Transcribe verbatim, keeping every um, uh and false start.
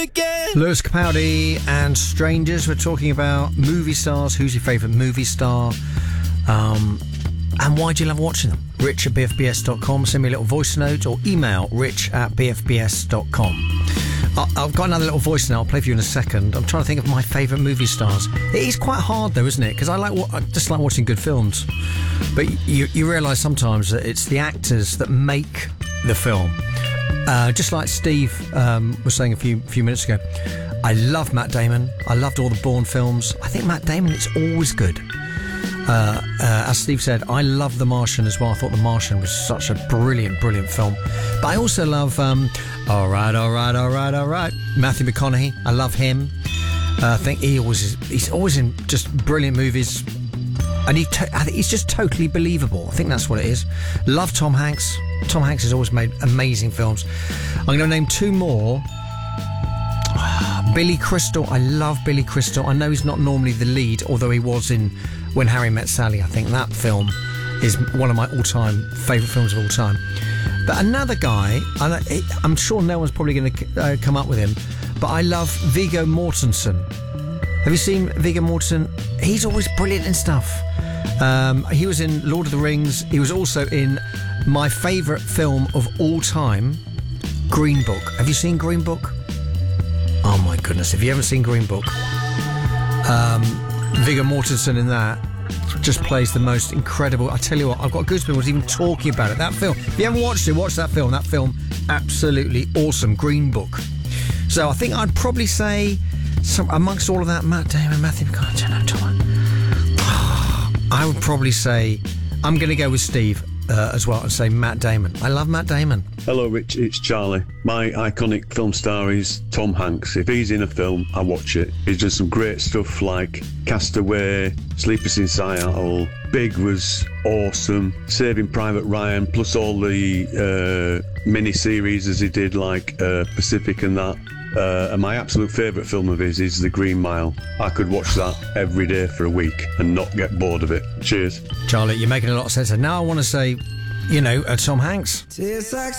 weekend. Lewis Capaldi and Strangers. We're talking about movie stars. Who's your favourite movie star? Um, and why do you love watching them? Rich at b f b s dot com. Send me a little voice note or email rich at b f b s dot com. I've got another little voice note I'll play for you in a second. I'm trying to think of my favourite movie stars. It is quite hard though, isn't it? Because I like I just like watching good films. But you, you realise sometimes that it's the actors that make the film. Uh, just like Steve um, was saying a few few minutes ago, I love Matt Damon. I loved all the Bourne films. I think Matt Damon is always good. Uh, uh, as Steve said, I love The Martian as well. I thought The Martian was such a brilliant, brilliant film. But I also love um, All Right, All Right, All Right, All Right. Matthew McConaughey. I love him. Uh, I think he always is, he's always in just brilliant movies. And he to- I think he's just totally believable. I think that's what it is. Love Tom Hanks. Tom Hanks has always made amazing films. I'm going to name two more. Billy Crystal. I love Billy Crystal. I know he's not normally the lead, although he was in When Harry Met Sally. I think that film is one of my all-time favourite films of all time. But another guy, and I'm sure no one's probably going to uh, come up with him, but I love Viggo Mortensen. Have you seen Viggo Mortensen? He's always brilliant in stuff. Um, he was in Lord of the Rings. He was also in my favourite film of all time, Green Book. Have you seen Green Book? Oh my goodness, if you haven't seen Green Book, um, Viggo Mortensen in that just plays the most incredible. I tell you what, I've got goosebumps even talking about it. That film, if you haven't watched it, watch that film. That film, absolutely awesome. Green Book. So I think I'd probably say, some, amongst all of that, Matt Damon, Matthew McConaughey, I would probably say, I'm going to go with Steve uh, as well and say Matt Damon. I love Matt Damon. Hello, Rich, it's Charlie. My iconic film star is Tom Hanks. If he's in a film, I watch it. He's done some great stuff like Castaway, Sleepless in Seattle. Big was awesome. Saving Private Ryan, plus all the uh, mini-series as he did, like uh, Pacific and that. Uh, and my absolute favourite film of his is The Green Mile. I could watch that every day for a week and not get bored of it. Cheers. Charlie, you're making a lot of sense. And now I want to say, you know, uh, Tom Hanks. Tastes like